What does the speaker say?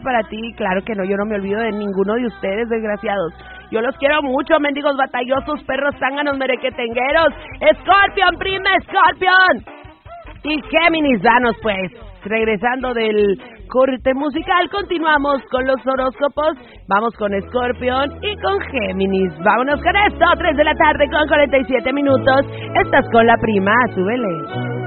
para ti, claro que no, yo no me olvido de ninguno de ustedes, desgraciados. Yo los quiero mucho, mendigos batallosos, perros zánganos, merequetengueros. Scorpion, prima, Scorpion. Y Géminis, danos pues. Regresando del corte musical, continuamos con los horóscopos. Vamos con Scorpion y con Géminis. Vámonos con esto, 3 de la tarde con 47 minutos. Estás con la prima, súbele.